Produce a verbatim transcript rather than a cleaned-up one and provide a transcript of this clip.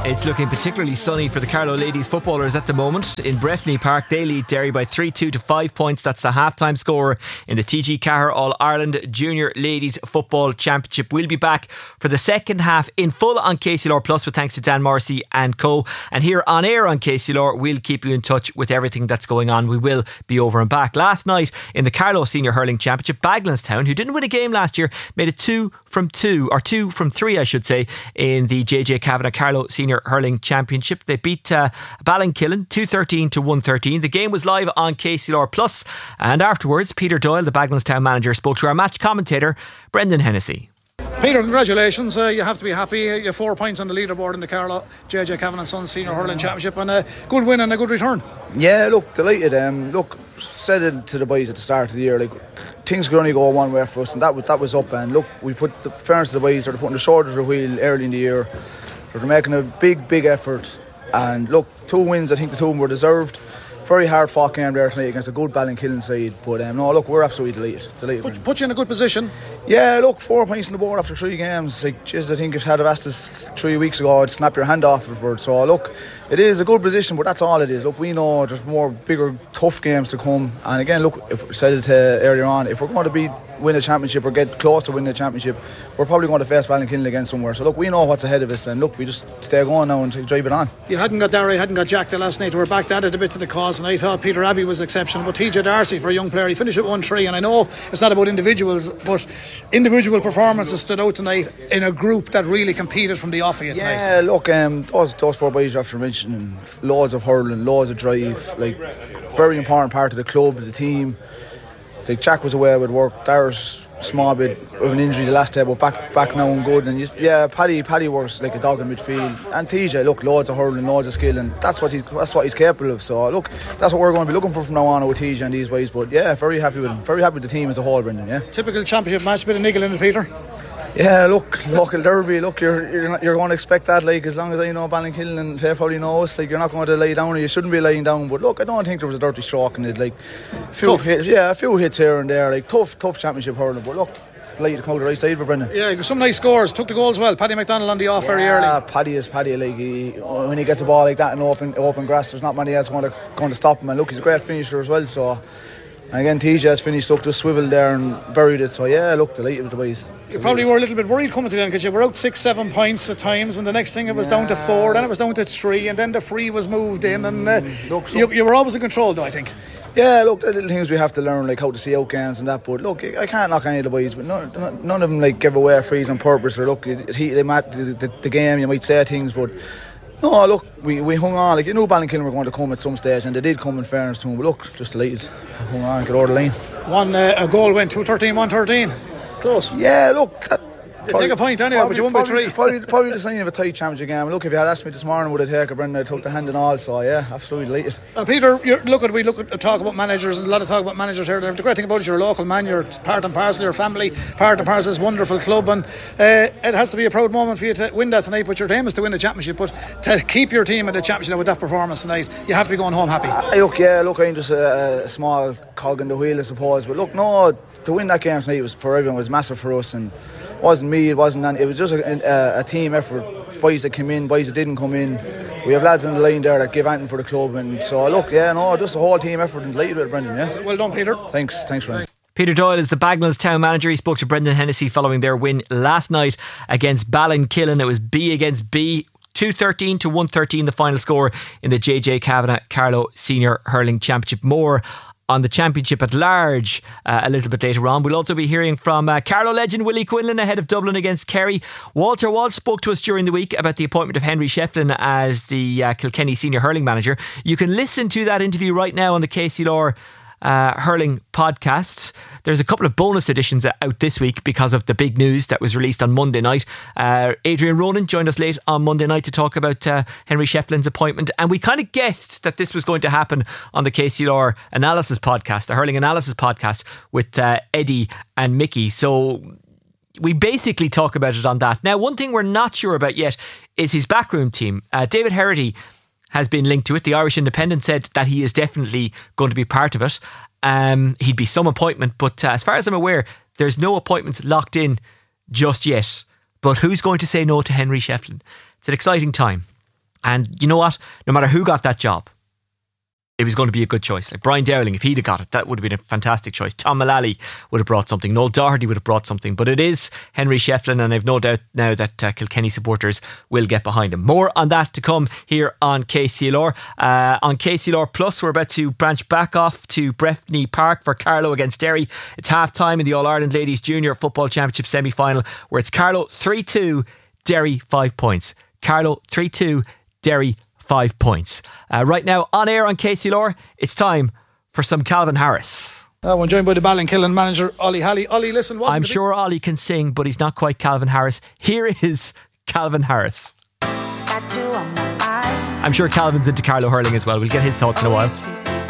It's looking particularly sunny for the Carlow ladies footballers at the moment. In Breffni Park, they lead Derry by three two to five points. That's the half-time score in the T G Cahir All-Ireland Junior Ladies Football Championship. We'll be back for the second half in full on K C L R Plus with thanks to Dan Morrissey and co. And here on air on K C L R, we'll keep you in touch with everything that's going on. We will be over and back. Last night in the Carlow Senior Hurling Championship, Bagenalstown, who didn't win a game last year, made it two from two, or two from three I should say, in the J J Kavanagh Carlow Senior Hurling Championship. They beat uh, Ballinkillen two thirteen to one thirteen. The game was live on K C L R Plus, and afterwards Peter Doyle, the Bagenalstown manager, spoke to our match commentator Brendan Hennessy. Peter, congratulations. Uh, you have to be happy. Uh, you have four points on the leaderboard in the Carlow J J Kavanagh Sons Senior Hurling Championship, and a good win and a good return. Yeah, look, delighted. Um, look, said it to the boys at the start of the year, like, things could only go one way for us, and that was, that was up. And look, we put the fairness to the boys, they're putting the shoulder to the wheel early in the year. They're making a big, big effort. And look, two wins, I think the two of them were deserved. Very hard fought game there tonight against a good Ballinkillen side. But um, no, look, we're absolutely delighted. delighted put, put you in a good position. Yeah, look, four points on the board after three games. Like, geez, I think if you had asked us three weeks ago, I'd snap your hand off it. So look, it is a good position, but that's all it is. Look, we know there's more bigger, tough games to come. And again, look, if we said it uh, earlier on, if we're going to be win a championship or get close to winning a championship, we're probably going to face Ballinkillen again somewhere. So look, we know what's ahead of us, and look, we just stay going now and drive it on. You hadn't got Derry, hadn't got Jack there last night. We're back added a bit to the cause, and I thought Peter Abbey was exceptional, but T J Darcy, for a young player, he finished at one three, and I know it's not about individuals, but individual performances stood out tonight in a group that really competed from the off of you tonight. Yeah, look, um, those, those four boys after mentioning, loads of hurling, loads of drive, like, very important part of the club, the team. Like, Jack was away with work, Dara's small bit of an injury the last day, but back back now and good. And you, yeah, Paddy Paddy works like a dog in midfield, and T J, look, loads of hurling, loads of skill, and that's what he's that's what he's capable of. So look, that's what we're going to be looking for from now on with T J and these boys. But yeah, very happy with him, very happy with the team as a whole, Brendan. Yeah, typical championship match, bit of niggle in it, Peter. Yeah, look, local derby. Look, you're you're, not, you're going to expect that. Like, as long as I know Ballinkillen and they probably know us, like, you're not going to lie down, or you shouldn't be lying down. But look, I don't think there was a dirty stroke in it. Like, a few hits, yeah, a few hits here and there. Like, tough, tough championship hurling. But look, delighted to come out the right side for Brendan. Yeah, some nice scores. Took the goals well. Paddy McDonald on the off yeah, very early. Yeah, Paddy is Paddy. Like, he, when he gets a ball like that in open open grass, there's not many else going to going to stop him. And look, he's a great finisher as well. So. And again, T J has finished up, just swiveled there and buried it. So yeah, look, delighted with the boys. You probably were a little bit worried coming to the end, because you were out six, seven points at times, and the next thing it was yeah. down to four, then it was down to three, and then the free was moved in, and uh, look, so you, you were always in control, though, I think. Yeah, look, the little things we have to learn, like how to see out games and that. But look, I can't knock any of the boys, but none, none of them like give away frees on purpose, or look, it, it, they might the, the, the game. You might say things, but. No, look, we, we hung on. Like, you knew Ballinkillen were going to come at some stage, and they did come in fairness to them. But look, just delighted. Hung on, get over the line. One uh, a goal win, two thirteen, one thirteen. Close. Yeah, look. That, you take a point anyway, probably, but you won probably, by three. Probably, probably the sign of a tight championship game. Look, if you had asked me this morning, would I take a Brendan? I took the hand and all. So yeah, absolutely delighted. Uh, Peter, you're, look at we look at talk about managers. There's a lot of talk about managers here. The great thing about it, you're a local man. You're part and parcel of your family, part and parcel of this wonderful club, and uh, it has to be a proud moment for you to win that tonight. But your aim is to win the championship. But to keep your team in the championship with that performance tonight, you have to be going home happy. Uh, look, yeah, look, I'm just a, a small cog in the wheel, I suppose. But look, no, to win that game tonight was for everyone. Was massive for us, and. It wasn't me, it wasn't Andy, it was just a, a, a team effort. Boys that came in, boys that didn't come in. We have lads on the line there that give anything for the club, and so look, yeah, no, just a whole team effort, and delighted with it, Brendan. Yeah, well done, Peter. Thanks, thanks, Brendan. Peter Doyle is the Bagenalstown manager. He spoke to Brendan Hennessy following their win last night against Ballinkillen. It was B against B. two thirteen to one thirteen, the final score in the J J Kavanagh Carlow Senior Hurling Championship. More on the championship at large uh, a little bit later on. We'll also be hearing from uh, Carlow legend Willie Quinlan ahead of Dublin against Kerry. Walter Walsh spoke to us during the week about the appointment of Henry Shefflin as the uh, Kilkenny senior hurling manager. You can listen to that interview right now on the K C L R Uh, hurling podcasts. There's a couple of bonus editions out this week because of the big news that was released on Monday night. uh, Adrian Ronan joined us late on Monday night to talk about uh, Henry Shefflin's appointment, and we kind of guessed that this was going to happen on the K C L R analysis podcast, the hurling analysis podcast with uh, Eddie and Mickey. So we basically talk about it on that. Now, one thing we're not sure about yet is his backroom team. uh, David Herity has been linked to it. The Irish Independent said that he is definitely going to be part of it. Um, he'd be some appointment, but uh, as far as I'm aware, there's no appointments locked in just yet. But who's going to say no to Henry Shefflin? It's an exciting time. And you know what? No matter who got that job, it was going to be a good choice. Like Brian Dowling, if he'd have got it, that would have been a fantastic choice. Tom Mullally would have brought something. Noel Doherty would have brought something. But it is Henry Shefflin, and I've no doubt now that uh, Kilkenny supporters will get behind him. More on that to come here on K C L R. Uh, on K C L R Plus, we're about to branch back off to Breffni Park for Carlow against Derry. It's half time in the All-Ireland Ladies Junior Football Championship semi-final, where it's Carlow three two, Derry five points. Carlow three two, Derry five points. Uh, right now, on air on K C L R, it's time for some Calvin Harris. Uh, we're joined by the Ballinkillen manager, Ollie Halley. Ollie, listen, wasn't I'm it sure Ollie can sing, but he's not quite Calvin Harris. Here is Calvin Harris. I'm sure Calvin's into Carlow hurling as well. We'll get his thoughts in a while.